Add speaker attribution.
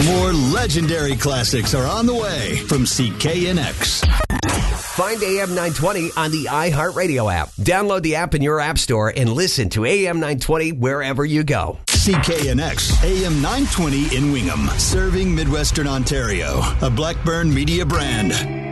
Speaker 1: More legendary classics are on the way from CKNX.
Speaker 2: Find AM 920 on the iHeartRadio app. Download the app in your app store and listen to AM 920 wherever you go.
Speaker 1: CKNX, AM 920 in Wingham, serving Midwestern Ontario. A Blackburn Media brand.